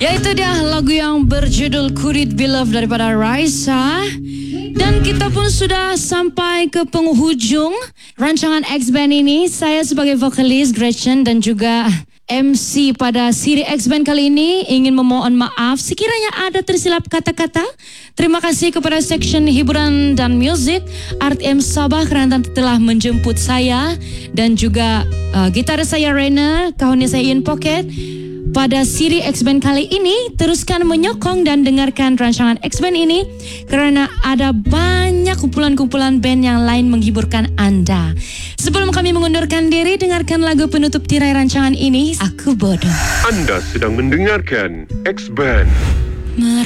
Ya, itu dia lagu yang berjudul Could Be Love daripada Raisa. Dan kita pun sudah sampai ke penghujung rancangan X-Band ini. Saya sebagai vokalis Gretchen dan juga MC pada siri X-Band kali ini ingin memohon maaf sekiranya ada tersilap kata-kata. Terima kasih kepada Section Hiburan dan Musik RTM Sabah kerana telah menjemput saya dan juga gitaris saya Rena, kawan saya Ian Pocket. Pada siri X-Band kali ini, teruskan menyokong dan dengarkan rancangan X-Band ini kerana ada banyak kumpulan-kumpulan band yang lain menghiburkan anda. Sebelum kami mengundurkan diri, dengarkan lagu penutup tirai rancangan ini, Aku Bodoh. Anda sedang mendengarkan X-Band.